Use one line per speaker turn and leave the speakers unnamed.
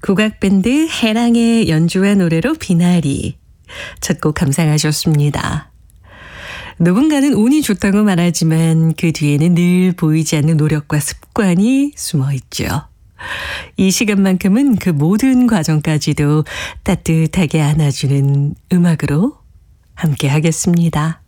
국악밴드 해랑의 연주와 노래로 비나리. 첫 곡 감상하셨습니다. 누군가는 운이 좋다고 말하지만 그 뒤에는 늘 보이지 않는 노력과 습관이 숨어 있죠. 이 시간만큼은 그 모든 과정까지도 따뜻하게 안아주는 음악으로 함께 하겠습니다.